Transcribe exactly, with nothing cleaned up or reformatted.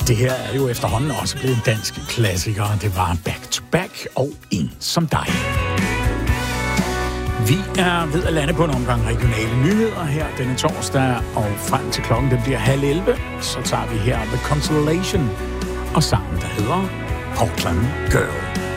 Det her er jo efterhånden også blevet en dansk klassiker. Det var Back to Back og En som dig. Vi er ved at lande på en omgang regionale nyheder her denne torsdag, og frem til klokken den bliver halv elleve, så tager vi her The Consolation og sangen, der hedder Portland Girl.